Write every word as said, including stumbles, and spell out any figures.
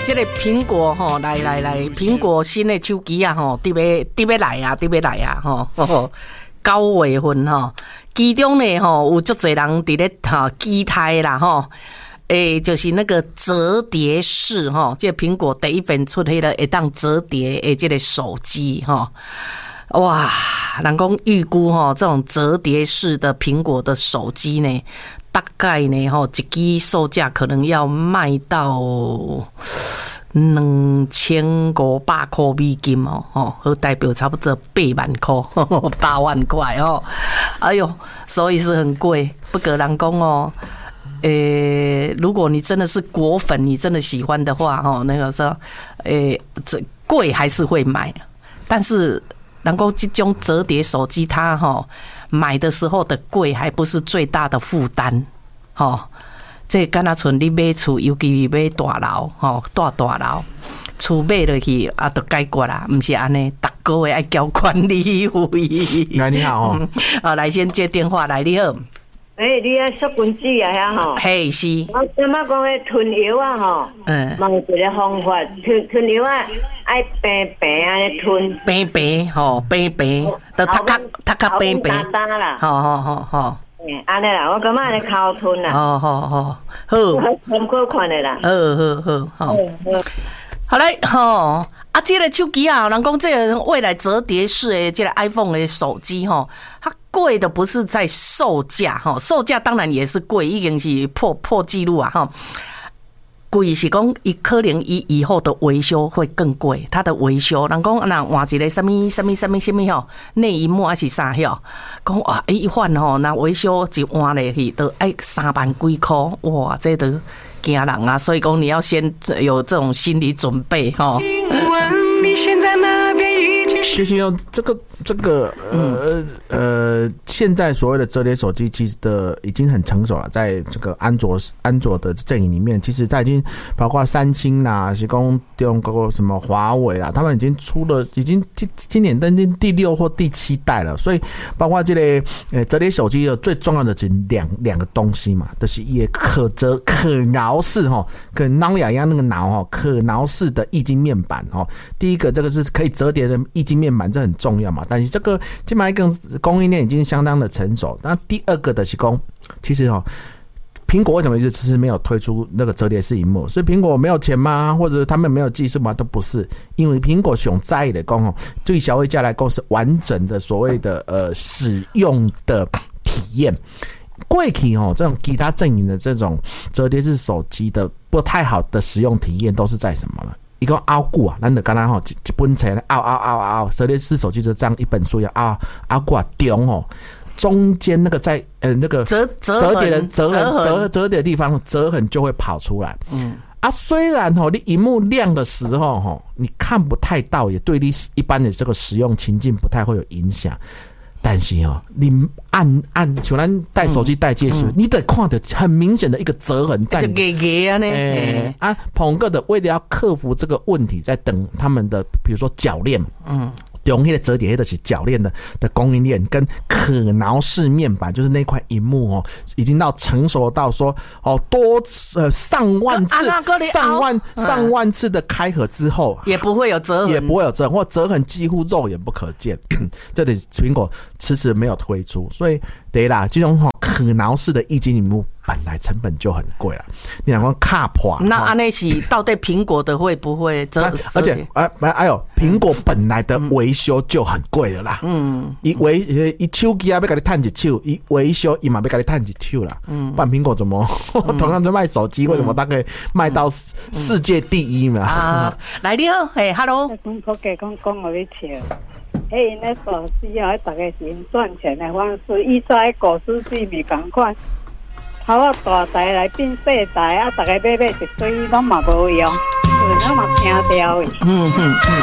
这个苹果吼，来来来，苹果新的手机啊吼，得要得要来啊，得要来啊吼。九月份吼，其中呢吼有足侪人伫咧吼期待啦吼。诶，就是那个折叠式哈，这苹果第一份出迄个会当折叠诶，这个手机哈，哇，人讲预估哈，这种折叠式的苹果的手机呢，大概呢哈，一支售价可能要卖到两千五百块美金哦，吼，和代表差不多八万块，八万块哦，哎呦，所以是很贵，不过人讲哦。诶，如果你真的是果粉，你真的喜欢的话，哦，那个时候，诶，这贵还是会买，但是能够这种折叠手机，它哈买的时候的贵还不是最大的负担，哦，这敢若像你买厝，尤其买大楼，吼，大大楼，厝买落去啊，就解决啦，不是安尼，逐个月爱交管理费。 来，你好，哦， 啊，来先接电话，来，你好。 诶，你啊，缩君子啊，遐吼。 嘿，是。 我感觉讲迄吞药啊，吼，嗯，嘛有一个方法，吞吞药啊，爱平平安尼吞。 平平，吼，平平，就头壳头壳平平。 打打啦。 好好好好。 诶，安尼啦，我感觉安尼靠吞啦。 好好好，好。 参考看的啦。 好好好好。好嘞，吼。啊，这个手机啊，人讲这个未来折叠式的这个 iPhone 的手机哈，它贵的不是在售价哈，售价当然也是贵，已经是破破纪录啊哈。贵是讲伊可能伊以后的维修会更贵，它的维修，人讲那换一个什么什么什么什么吼，内萤幕还是啥吼，讲哇一换吼，那维修一换落去都爱三万几块，哇，这都惊人啊！所以讲你要先有这种心理准备哈。 其实哦，这个这个呃呃，现在所谓的折叠手机，其实的已经很成熟了，在这个安卓安卓的阵营里面，其实它已经包括三星啦，是讲用个什么华为啦，他们已经出了，已经今年登进第六或第七代了。所以包括这个呃折叠手机的最重要的是两两个东西嘛，就是也可折可挠式哈，跟挠痒痒那个挠哈，可挠式的液晶面板哈。第一个这个是可以折叠的液晶面板，这很重要嘛。但是这个这买跟供应链已经相当的成熟。那第二个的是讲，其实哈，苹果为什么一直迟迟没有推出那个折叠式萤幕？是苹果没有钱吗？或者他们没有技术吗？都不是，因为苹果想在意的讲哦，对消费者来讲是完整的所谓的呃使用的体验。过去哦，这种其他阵营的这种折叠式手机的不太好的使用体验都是在什么呢？一个凹固啊，咱就刚刚吼一一本册凹凹凹凹，折叠式手机就这样一本书要凹凹固啊中哦，中间那个在呃那个折折叠的折痕折折叠的地方折痕就会跑出来。嗯啊，虽然吼你萤幕亮的时候吼你看不太到，也对你一般的这个使用情境不太会有影响。但是哦，你按按，像咱带手机带接时，嗯嗯、你得看到很明显的一个折痕在你。 给给啊呢？ 哎啊，捧个的为了要克服这个问题，在等他们的比如说铰链，嗯。用那个折叠的是铰链的的供应链跟可挠式面板，就是那块萤幕哦，已经到成熟到说哦多呃上万次、上万上万次的开合之后， 也不会有折痕， 也不会有折痕，或折痕几乎肉眼不可见。这里苹果迟迟没有推出，所以对啦，这种可挠式的液晶萤幕本来成本就很贵了，你两个卡破。 那安内是到底苹果的会不会折？ 而且哎哎呦，苹果本来的维修就很贵了啦。嗯，一维一手机啊，要给你探一手，一维修一嘛要给你探一手啦。嗯，不然苹果怎么、嗯、同样在卖手机，为什么大概卖到世界第一嘛？ 啊，来你好，嘿 ，hello。 讲科技讲讲我要笑。嘿，那手机啊，大概是用赚钱的方式，以前股市是咪同款，头啊大台来变小台啊，大家买买一堆拢嘛无用，所以我嘛听掉的。嗯嗯。